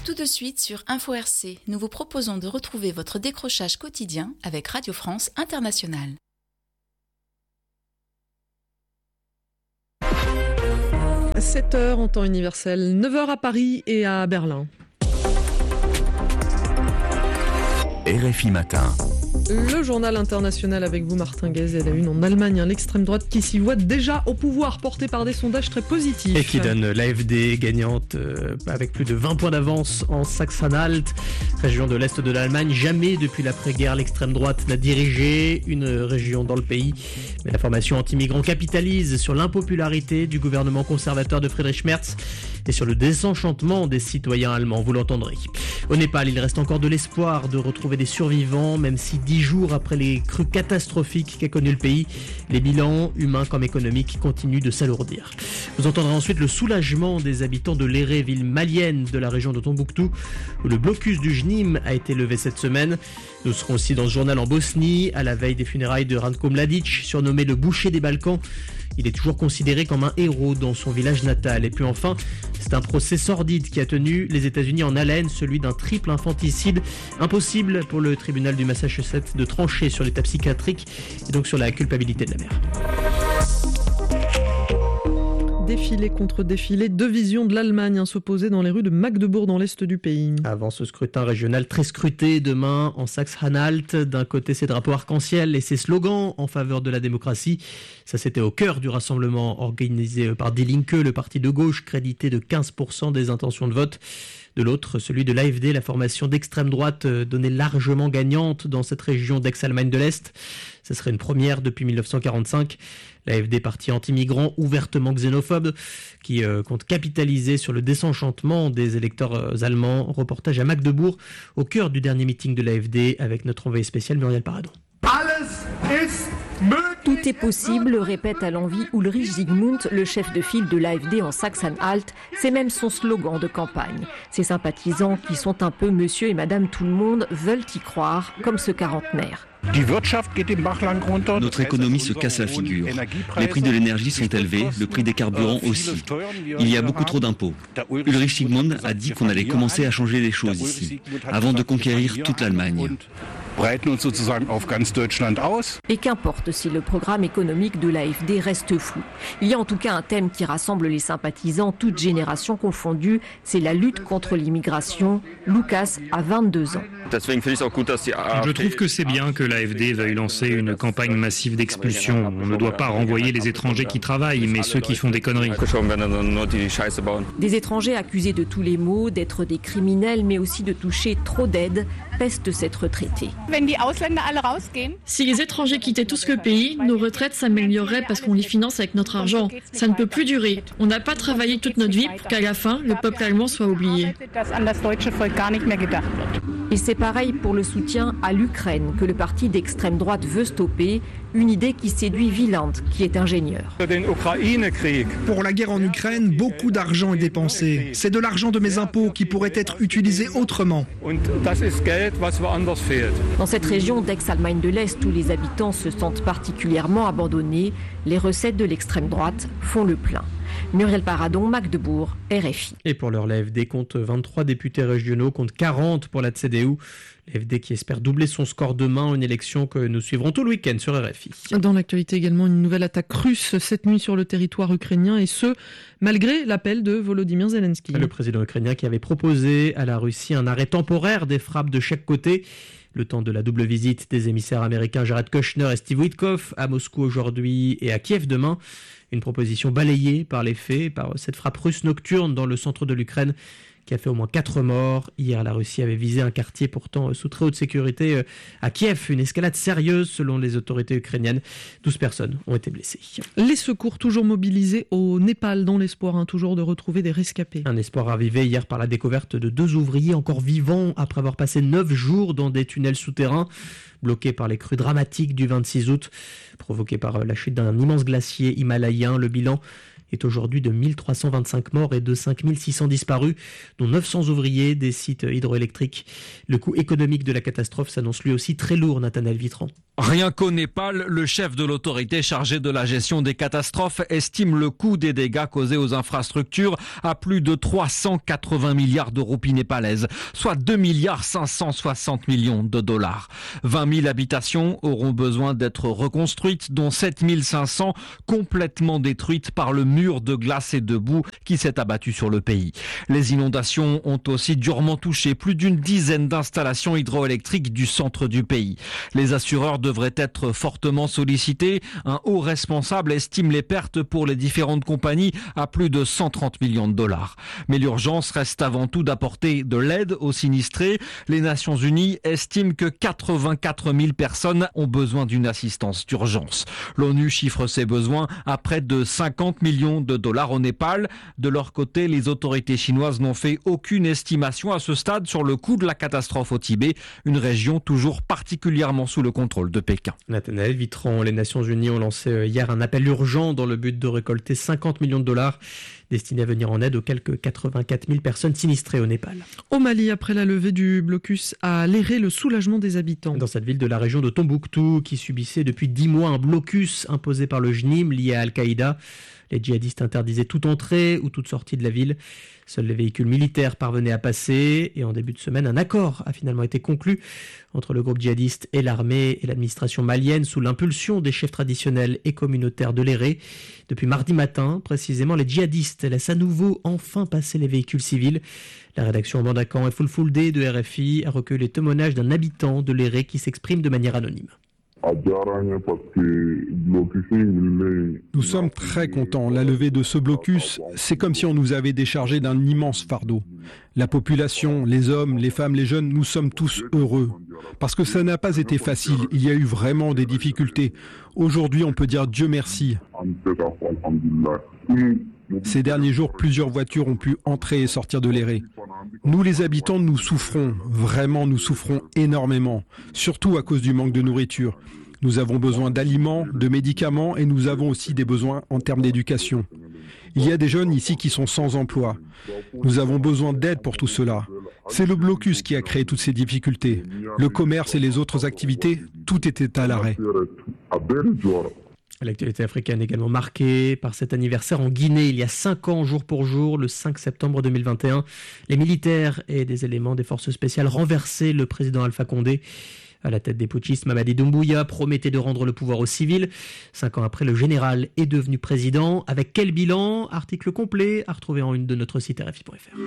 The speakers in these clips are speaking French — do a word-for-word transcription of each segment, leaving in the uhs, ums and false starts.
Tout de suite sur Info R C, nous vous proposons de retrouver votre décrochage quotidien avec Radio France Internationale. sept heures en temps universel, neuf heures à Paris et à Berlin. R F I Matin. Le journal international avec vous, Martin Guez, et la une en Allemagne, hein, l'extrême droite qui s'y voit déjà au pouvoir, porté par des sondages très positifs. Et qui donne l'A F D gagnante euh, avec plus de vingt points d'avance en Saxe-Anhalt, région de l'Est de l'Allemagne. Jamais depuis l'après-guerre, l'extrême droite n'a dirigé une région dans le pays. Mais la formation anti-migrants capitalise sur l'impopularité du gouvernement conservateur de Friedrich Merz et sur le désenchantement des citoyens allemands, vous l'entendrez. Au Népal, il reste encore de l'espoir de retrouver des survivants, même si dix jours après les crues catastrophiques qu'a connu le pays, les bilans, humains comme économiques, continuent de s'alourdir. Vous entendrez ensuite le soulagement des habitants de Léré, ville malienne de la région de Tombouctou, où le blocus du J N I M a été levé cette semaine. Nous serons aussi dans ce journal en Bosnie, à la veille des funérailles de Ranko Mladic, surnommé le boucher des Balkans. Il est toujours considéré comme un héros dans son village natal. Et puis enfin, c'est un procès sordide qui a tenu les États-Unis en haleine, celui d'un triple infanticide. Impossible pour le tribunal du Massachusetts de trancher sur l'état psychiatrique et donc sur la culpabilité de la mère. Défilé contre défilé, deux visions de l'Allemagne hein, s'opposaient dans les rues de Magdebourg dans l'est du pays. Avant ce scrutin régional très scruté demain en Saxe-Anhalt, d'un côté ses drapeaux arc-en-ciel et ses slogans en faveur de la démocratie. Ça c'était au cœur du rassemblement organisé par Die Linke, le parti de gauche crédité de quinze pour cent des intentions de vote. De l'autre, celui de l'A F D, la formation d'extrême droite donnée largement gagnante dans cette région d'ex-Allemagne de l'Est. Ce serait une première depuis dix-neuf cent quarante-cinq. L'A F D, parti anti-migrant ouvertement xénophobe, qui euh, compte capitaliser sur le désenchantement des électeurs euh, allemands. Reportage à Magdebourg, au cœur du dernier meeting de l'A F D, avec notre envoyé spécial Muriel Paradon. Tout est possible, répète à l'envi Ulrich Zygmunt, le chef de file de l'A F D en Saxe-Anhalt. C'est même son slogan de campagne. Ses sympathisants, qui sont un peu monsieur et madame tout le monde, veulent y croire, comme ce quarantenaire. Notre économie se casse la figure. Les prix de l'énergie sont élevés, le prix des carburants aussi. Il y a beaucoup trop d'impôts. Ulrich Zygmunt a dit qu'on allait commencer à changer les choses ici, avant de conquérir toute l'Allemagne. Et qu'importe si le programme économique de l'A F D reste flou. Il y a en tout cas un thème qui rassemble les sympathisants, toutes générations confondues, c'est la lutte contre l'immigration. Lucas a vingt-deux ans. Je trouve que c'est bien que l'A F D veuille lancer une campagne massive d'expulsion. On ne doit pas renvoyer les étrangers qui travaillent, mais ceux qui font des conneries. Des étrangers accusés de tous les maux, d'être des criminels, mais aussi de toucher trop d'aides, peste cette retraitée. Si les étrangers quittaient tous le pays, nos retraites s'amélioreraient parce qu'on les finance avec notre argent. Ça ne peut plus durer. On n'a pas travaillé toute notre vie pour qu'à la fin, le peuple allemand soit oublié. Et c'est pareil pour le soutien à l'Ukraine que le parti d'extrême droite veut stopper, une idée qui séduit Wieland, qui est ingénieur. Pour la guerre en Ukraine, beaucoup d'argent est dépensé. C'est de l'argent de mes impôts qui pourrait être utilisé autrement. Dans cette région d'ex-Allemagne de l'Est où les habitants se sentent particulièrement abandonnés, les recettes de l'extrême droite font le plein. Muriel Paradon, Magdebourg, R F I. Et pour l'heure, l'A F D compte vingt-trois députés régionaux, compte quarante pour la C D U. L'A F D qui espère doubler son score demain, une élection que nous suivrons tout le week-end sur R F I. Dans l'actualité également, une nouvelle attaque russe cette nuit sur le territoire ukrainien, et ce, malgré l'appel de Volodymyr Zelensky. Le président ukrainien qui avait proposé à la Russie un arrêt temporaire des frappes de chaque côté. Le temps de la double visite des émissaires américains Jared Kushner et Steve Witkoff à Moscou aujourd'hui et à Kiev demain. Une proposition balayée par les faits, par cette frappe russe nocturne dans le centre de l'Ukraine qui a fait au moins quatre morts. Hier, la Russie avait visé un quartier pourtant sous très haute sécurité à Kiev. Une escalade sérieuse selon les autorités ukrainiennes. douze personnes ont été blessées. Les secours toujours mobilisés au Népal dans l'espoir hein, toujours de retrouver des rescapés. Un espoir ravivé hier par la découverte de deux ouvriers encore vivants après avoir passé neuf jours dans des tunnels souterrains bloqués par les crues dramatiques du vingt-six août provoquées par la chute d'un immense glacier himalayen. Le bilan est aujourd'hui de mille trois cent vingt-cinq morts et de cinq mille six cents disparus, dont neuf cents ouvriers des sites hydroélectriques. Le coût économique de la catastrophe s'annonce lui aussi très lourd, Nathanaël Vitran. Rien qu'au Népal, le chef de l'autorité chargée de la gestion des catastrophes estime le coût des dégâts causés aux infrastructures à plus de trois cent quatre-vingts milliards de roupies népalaises, soit deux milliards cinq cent soixante millions de dollars. vingt mille habitations auront besoin d'être reconstruites, dont sept mille cinq cents complètement détruites par le mur de glace et de boue qui s'est abattu sur le pays. Les inondations ont aussi durement touché plus d'une dizaine d'installations hydroélectriques du centre du pays. Les assureurs devraient être fortement sollicités. Un haut responsable estime les pertes pour les différentes compagnies à plus de cent trente millions de dollars. Mais l'urgence reste avant tout d'apporter de l'aide aux sinistrés. Les Nations Unies estiment que quatre-vingt-quatre mille personnes ont besoin d'une assistance d'urgence. L'ONU chiffre ses besoins à près de cinquante millions de dollars au Népal. De leur côté, les autorités chinoises n'ont fait aucune estimation à ce stade sur le coût de la catastrophe au Tibet, une région toujours particulièrement sous le contrôle de Pékin. Nathanaël Vitran, les Nations Unies ont lancé hier un appel urgent dans le but de récolter cinquante millions de dollars destinés à venir en aide aux quelques quatre-vingt-quatre mille personnes sinistrées au Népal. Au Mali, après la levée du blocus a léré le soulagement des habitants. Dans cette ville de la région de Tombouctou, qui subissait depuis dix mois un blocus imposé par le J N I M lié à Al-Qaïda, les djihadistes interdisaient toute entrée ou toute sortie de la ville. Seuls les véhicules militaires parvenaient à passer et en début de semaine, un accord a finalement été conclu entre le groupe djihadiste et l'armée et l'administration malienne sous l'impulsion des chefs traditionnels et communautaires de l'Éré. Depuis mardi matin, précisément, les djihadistes laissent à nouveau enfin passer les véhicules civils. La rédaction Bandakan et Fulfulde de R F I a recueilli les témoignages d'un habitant de l'Éré qui s'exprime de manière anonyme. Nous sommes très contents. La levée de ce blocus, c'est comme si on nous avait déchargé d'un immense fardeau. La population, les hommes, les femmes, les jeunes, nous sommes tous heureux. Parce que ça n'a pas été facile. Il y a eu vraiment des difficultés. Aujourd'hui, on peut dire Dieu merci. Ces derniers jours, plusieurs voitures ont pu entrer et sortir de l'Éré. Nous, les habitants, nous souffrons. Vraiment, nous souffrons énormément. Surtout à cause du manque de nourriture. Nous avons besoin d'aliments, de médicaments et nous avons aussi des besoins en termes d'éducation. Il y a des jeunes ici qui sont sans emploi. Nous avons besoin d'aide pour tout cela. C'est le blocus qui a créé toutes ces difficultés. Le commerce et les autres activités, tout était à l'arrêt. L'actualité africaine est également marquée par cet anniversaire en Guinée. Il y a cinq ans, jour pour jour, le cinq septembre deux mille vingt et un, les militaires et des éléments des forces spéciales renversaient le président Alpha Condé. À la tête des putschistes, Mamadi Doumbouya promettait de rendre le pouvoir aux civils. Cinq ans après, le général est devenu président. Avec quel bilan? Article complet à retrouver en une de notre site R F I point F R.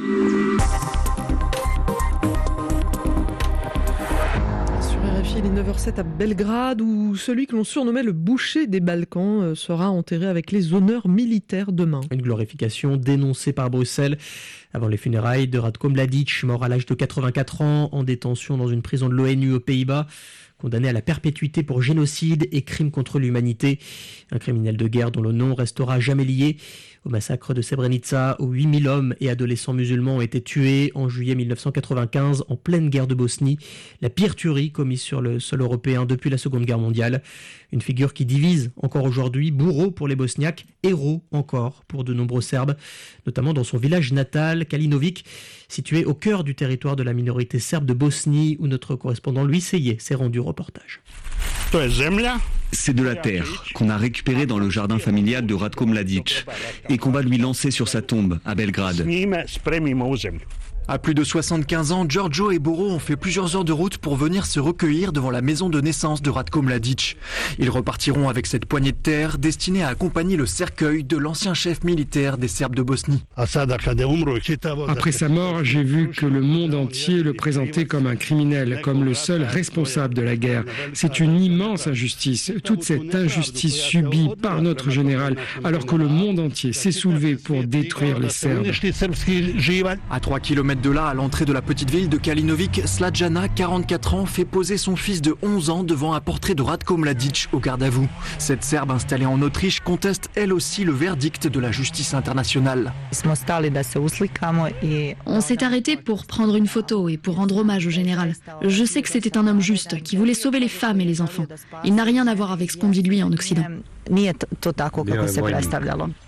R F I, il est neuf heures zéro sept à Belgrade, où celui que l'on surnommait le boucher des Balkans sera enterré avec les honneurs militaires demain. Une glorification dénoncée par Bruxelles avant les funérailles de Ratko Mladic, mort à l'âge de quatre-vingt-quatre ans, en détention dans une prison de l'ONU aux Pays-Bas, condamné à la perpétuité pour génocide et crime contre l'humanité. Un criminel de guerre dont le nom restera jamais lié au massacre de Srebrenica, où huit mille hommes et adolescents musulmans ont été tués en juillet mille neuf cent quatre-vingt-quinze en pleine guerre de Bosnie. La pire tuerie commise sur le sol européen depuis la Seconde Guerre mondiale. Une figure qui divise encore aujourd'hui, bourreau pour les Bosniaques, héros encore pour de nombreux Serbes, notamment dans son village natal, Kalinovic, situé au cœur du territoire de la minorité serbe de Bosnie, où notre correspondant Louis Seyé s'est rendu au reportage. C'est de la terre qu'on a récupérée dans le jardin familial de Ratko Mladic et qu'on va lui lancer sur sa tombe à Belgrade. À plus de soixante-quinze ans, Giorgio et Boro ont fait plusieurs heures de route pour venir se recueillir devant la maison de naissance de Ratko Mladic. Ils repartiront avec cette poignée de terre destinée à accompagner le cercueil de l'ancien chef militaire des Serbes de Bosnie. Après sa mort, j'ai vu que le monde entier le présentait comme un criminel, comme le seul responsable de la guerre. C'est une immense injustice, toute cette injustice subie par notre général, alors que le monde entier s'est soulevé pour détruire les Serbes. À trois kilomètres de là, à l'entrée de la petite ville de Kalinovic, Slađana, quarante-quatre ans, fait poser son fils de onze ans devant un portrait de Ratko Mladic au garde à vous. Cette Serbe installée en Autriche conteste elle aussi le verdict de la justice internationale. On s'est arrêté pour prendre une photo et pour rendre hommage au général. Je sais que c'était un homme juste, qui voulait sauver les femmes et les enfants. Il n'a rien à voir avec ce qu'on dit de lui en Occident.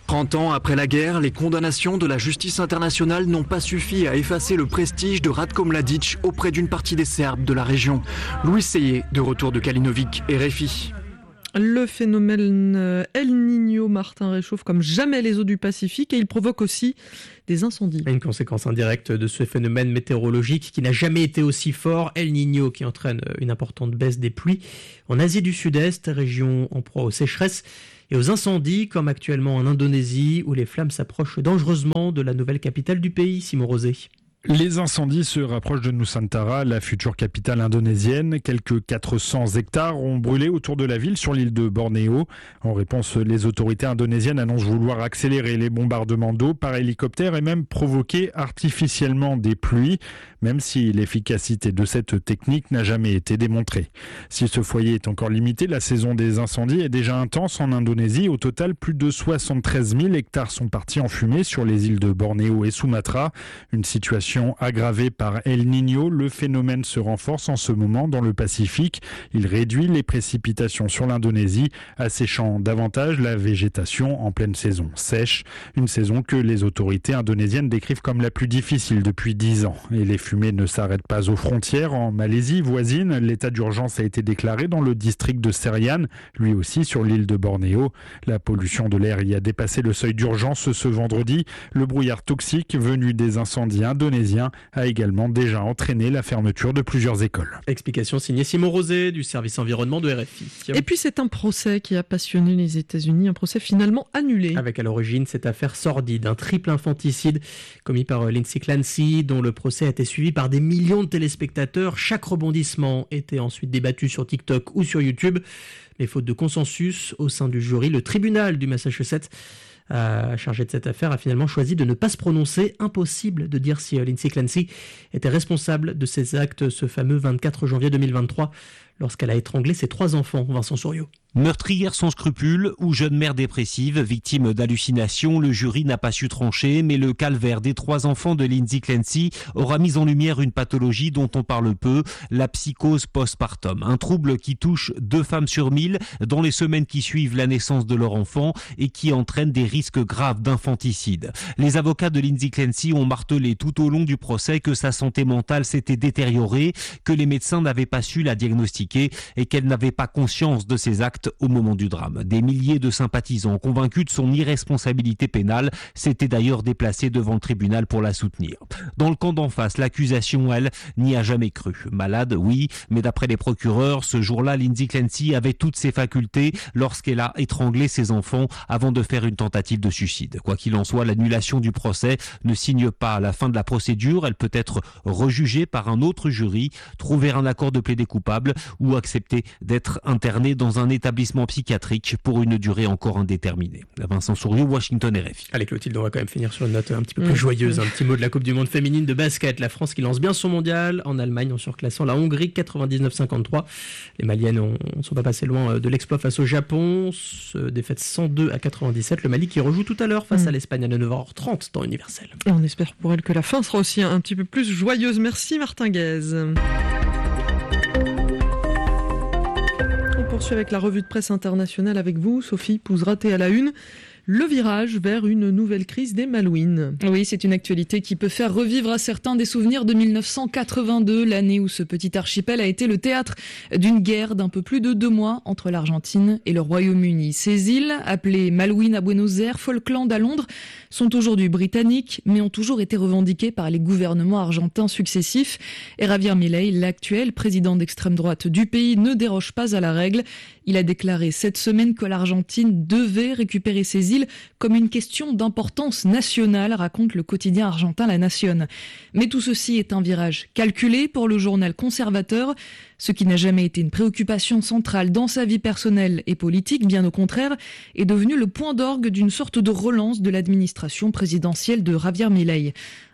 trente ans après la guerre, les condamnations de la justice internationale n'ont pas suffi à effacer le prestige de Ratko Mladic auprès d'une partie des Serbes de la région. Louis Seyé, de retour de Kalinovic, R F I. Le phénomène El Niño, Martin, réchauffe comme jamais les eaux du Pacifique et il provoque aussi des incendies. Une conséquence indirecte de ce phénomène météorologique qui n'a jamais été aussi fort, El Niño, qui entraîne une importante baisse des pluies en Asie du Sud-Est, région en proie aux sécheresses et aux incendies, comme actuellement en Indonésie, où les flammes s'approchent dangereusement de la nouvelle capitale du pays, Simon Rosé. Les incendies se rapprochent de Nusantara, la future capitale indonésienne. Quelques quatre cents hectares ont brûlé autour de la ville sur l'île de Bornéo. En réponse, les autorités indonésiennes annoncent vouloir accélérer les bombardements d'eau par hélicoptère et même provoquer artificiellement des pluies, même si l'efficacité de cette technique n'a jamais été démontrée. Si ce foyer est encore limité, la saison des incendies est déjà intense en Indonésie. Au total, plus de soixante-treize mille hectares sont partis en fumée sur les îles de Bornéo et Sumatra. Une situation aggravée par El Niño, le phénomène se renforce en ce moment dans le Pacifique. Il réduit les précipitations sur l'Indonésie, asséchant davantage la végétation en pleine saison sèche. Une saison que les autorités indonésiennes décrivent comme la plus difficile depuis dix ans. Et les fumées ne s'arrêtent pas aux frontières. En Malaisie voisine, l'état d'urgence a été déclaré dans le district de Serian, lui aussi sur l'île de Bornéo. La pollution de l'air y a dépassé le seuil d'urgence ce vendredi. Le brouillard toxique venu des incendies indonésiens a également déjà entraîné la fermeture de plusieurs écoles. Explication signée Simon Rosé du service environnement de R F I. Et puis c'est un procès qui a passionné les États-Unis, un procès finalement annulé. Avec à l'origine cette affaire sordide, un triple infanticide commis par Lindsay Clancy, dont le procès a été suivi par des millions de téléspectateurs. Chaque rebondissement était ensuite débattu sur TikTok ou sur YouTube. Mais faute de consensus au sein du jury, le tribunal du Massachusetts Euh, chargé de cette affaire, a finalement choisi de ne pas se prononcer. Impossible de dire si euh, Lindsay Clancy était responsable de ces actes ce fameux vingt-quatre janvier deux mille vingt-trois, lorsqu'elle a étranglé ses trois enfants. Vincent Souriau. Meurtrière sans scrupules ou jeune mère dépressive, victime d'hallucinations, le jury n'a pas su trancher, mais le calvaire des trois enfants de Lindsay Clancy aura mis en lumière une pathologie dont on parle peu, la psychose postpartum. Un trouble qui touche deux femmes sur mille dans les semaines qui suivent la naissance de leur enfant et qui entraîne des risques graves d'infanticide. Les avocats de Lindsay Clancy ont martelé tout au long du procès que sa santé mentale s'était détériorée, que les médecins n'avaient pas su la diagnostiquer et qu'elle n'avait pas conscience de ses actes au moment du drame. Des milliers de sympathisants convaincus de son irresponsabilité pénale s'étaient d'ailleurs déplacés devant le tribunal pour la soutenir. Dans le camp d'en face, l'accusation, elle, n'y a jamais cru. Malade, oui, mais d'après les procureurs, ce jour-là, Lindsay Clancy avait toutes ses facultés lorsqu'elle a étranglé ses enfants avant de faire une tentative de suicide. Quoi qu'il en soit, l'annulation du procès ne signe pas la fin de la procédure. Elle peut être rejugée par un autre jury, trouver un accord de plaider coupable ou accepter d'être internée dans un établissement psychiatrique pour une durée encore indéterminée. Vincent Souriau, Washington, R F I. Allez Clotilde, on va quand même finir sur une note un petit peu plus joyeuse. Un petit mot de la Coupe du Monde féminine de basket. La France qui lance bien son mondial en Allemagne en surclassant la Hongrie quatre-vingt-dix-neuf cinquante-trois. Les Maliennes ne sont pas passées loin de l'exploit face au Japon. Défaite cent deux à quatre-vingt-dix-sept. Le Mali qui rejoue tout à l'heure face mmh. à l'Espagne à neuf heures trente dans Universel. Et on espère pour elle que la fin sera aussi un petit peu plus joyeuse. Merci Martin Guez. On poursuit avec la revue de presse internationale avec vous, Sophie Pouzraté à la une. Le virage vers une nouvelle crise des Malouines. Oui, c'est une actualité qui peut faire revivre à certains des souvenirs de mille neuf cent quatre-vingt-deux, l'année où ce petit archipel a été le théâtre d'une guerre d'un peu plus de deux mois entre l'Argentine et le Royaume-Uni. Ces îles, appelées Malouines à Buenos Aires, Falkland à Londres, sont aujourd'hui britanniques, mais ont toujours été revendiquées par les gouvernements argentins successifs. Et Javier Milei, l'actuel président d'extrême droite du pays, ne déroge pas à la règle. Il a déclaré cette semaine que l'Argentine devait récupérer ces îles comme une question d'importance nationale, raconte le quotidien argentin La Nación. Mais tout ceci est un virage calculé pour le journal conservateur. Ce qui n'a jamais été une préoccupation centrale dans sa vie personnelle et politique, bien au contraire, est devenu le point d'orgue d'une sorte de relance de l'administration présidentielle de Javier Milei.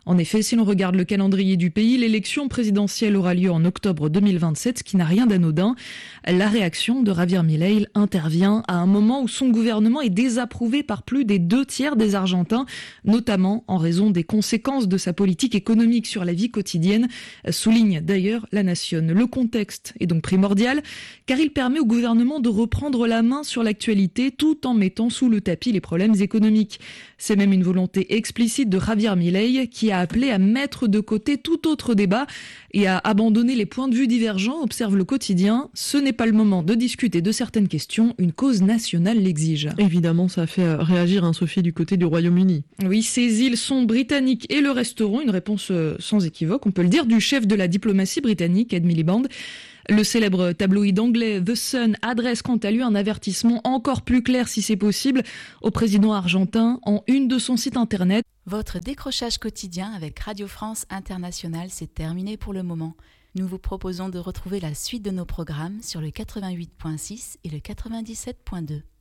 En effet, si l'on regarde le calendrier du pays, l'élection présidentielle aura lieu en octobre deux mille vingt-sept, ce qui n'a rien d'anodin. La réaction de Javier Milei intervient à un moment où son gouvernement est désapprouvé par plus des deux tiers des Argentins, notamment en raison des conséquences de sa politique économique sur la vie quotidienne, souligne d'ailleurs La Nation. Le contexte est donc primordial, car il permet au gouvernement de reprendre la main sur l'actualité tout en mettant sous le tapis les problèmes économiques. C'est même une volonté explicite de Javier Milei qui a appelé à mettre de côté tout autre débat et à abandonner les points de vue divergents, observe Le Quotidien. Ce n'est pas le moment de discuter de certaines questions, une cause nationale l'exige. Évidemment, ça a fait réagir, hein, Sophie, du côté du Royaume-Uni. Oui, ces îles sont britanniques et le resteront, une réponse sans équivoque, on peut le dire, du chef de la diplomatie britannique, Ed Miliband. Le célèbre tabloïd anglais The Sun adresse quant à lui un avertissement encore plus clair, si c'est possible, au président argentin en une de son site internet. Votre décrochage quotidien avec Radio France Internationale, c'est terminé pour le moment. Nous vous proposons de retrouver la suite de nos programmes sur le quatre-vingt-huit point six et le quatre-vingt-dix-sept point deux.